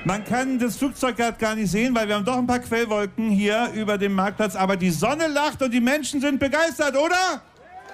Man kann das Flugzeug gerade gar nicht sehen, weil wir haben doch ein paar Quellwolken hier über dem Marktplatz. Aber die Sonne lacht und die Menschen sind begeistert, oder?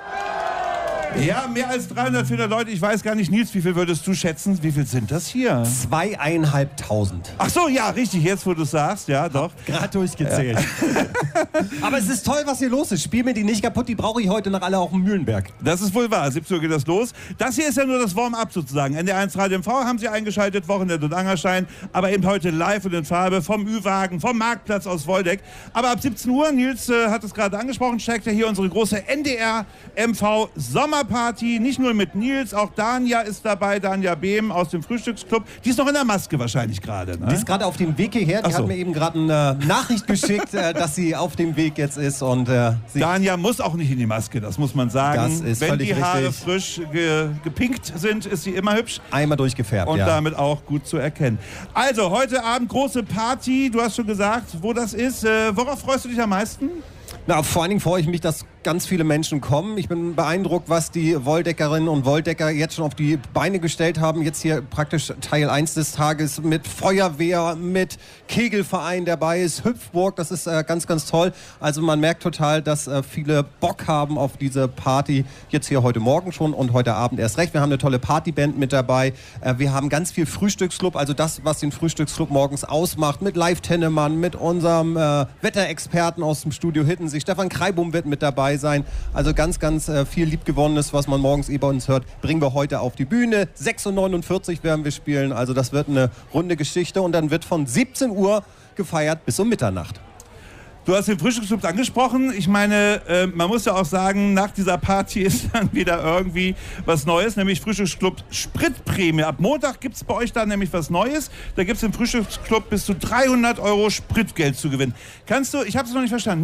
Ja, mehr als 300, 400 Leute. Ich weiß gar nicht, Nils, wie viel würdest du schätzen? Wie viel sind das hier? 2.500. Ach so, ja, richtig, jetzt wo du es sagst, ja, doch. Gerade durchgezählt. Ja. Aber es ist toll, was hier los ist. Spiel mir die nicht kaputt, die brauche ich heute nach alle auf dem Mühlenberg. Das ist wohl wahr, 17 Uhr geht das los. Das hier ist ja nur das Warm-up sozusagen. NDR1 Radio MV haben Sie eingeschaltet, Wochenende und Angerstein, aber eben heute live und in Farbe vom Ü-Wagen, vom Marktplatz aus Woldeck. Aber ab 17 Uhr, Nils hat es gerade angesprochen, steckt ja hier unsere große NDR MV Sommerparty. Nicht nur mit Nils, auch Danja ist dabei, Danja Behm aus dem Frühstücksclub. Die ist noch in der Maske wahrscheinlich gerade, ne? Die ist gerade auf dem Weg hierher. Die hat mir eben gerade eine Nachricht geschickt, dass sie auf dem Weg jetzt ist. Und Danja muss auch nicht in die Maske, das muss man sagen. Das ist Wenn völlig die Haare richtig. frisch gepinkt sind, ist sie immer hübsch. Einmal durchgefärbt, und ja. damit auch gut zu erkennen. Also, heute Abend große Party. Du hast schon gesagt, wo das ist. Worauf freust du dich am meisten? Na, vor allen Dingen freue ich mich, dass ganz viele Menschen kommen. Ich bin beeindruckt, was die Woldeckerinnen und Woldecker jetzt schon auf die Beine gestellt haben. Jetzt hier praktisch Teil 1 des Tages mit Feuerwehr, mit Kegelverein dabei ist, Hüpfburg. Das ist ganz, ganz toll. Also man merkt total, dass viele Bock haben auf diese Party. Jetzt hier heute Morgen schon und heute Abend erst recht. Wir haben eine tolle Partyband mit dabei. Wir haben ganz viel Frühstücksclub. Also das, was den Frühstücksclub morgens ausmacht. Mit Live Tennemann, mit unserem Wetterexperten aus dem Studio Hittensee. Stefan Kreibum wird mit dabei sein. Also ganz, ganz viel Liebgewonnenes, was man morgens bei uns hört, bringen wir heute auf die Bühne. 6:49 Uhr werden wir spielen. Also das wird eine runde Geschichte. Und dann wird von 17 Uhr gefeiert bis um Mitternacht. Du hast den Frühstücksclub angesprochen. Ich meine, man muss ja auch sagen, nach dieser Party ist dann wieder irgendwie was Neues, nämlich Frühstücksclub Spritprämie. Ab Montag gibt es bei euch dann nämlich was Neues. Da gibt es im Frühstücksclub bis zu 300 € Spritgeld zu gewinnen. Kannst du, ich habe es noch nicht verstanden,